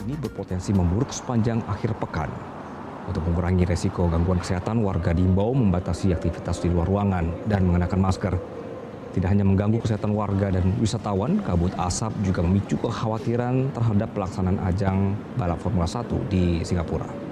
ini berpotensi memburuk sepanjang akhir pekan. Untuk mengurangi resiko gangguan kesehatan, warga diimbau membatasi aktivitas di luar ruangan dan mengenakan masker. Tidak hanya mengganggu kesehatan warga dan wisatawan, kabut asap juga memicu kekhawatiran terhadap pelaksanaan ajang balap Formula 1 di Singapura.